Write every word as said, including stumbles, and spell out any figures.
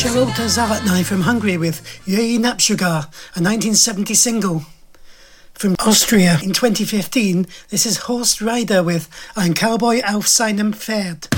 Charlotte Zawatny from Hungary with Jej Napsugar, a nineteen seventy single. From Austria in twenty fifteen, this is Horst Rider with Ein Cowboy auf seinem Pferd.